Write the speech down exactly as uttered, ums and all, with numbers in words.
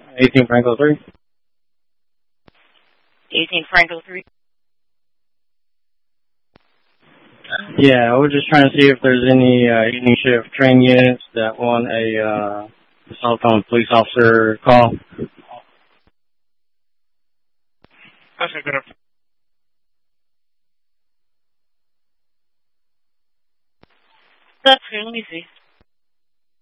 eighteen Franco three. eighteen Franco three. Yeah, we're just trying to see if there's any uh, evening shift train units that want a uh, cell phone police officer call. That's a good. That's good. Let me see.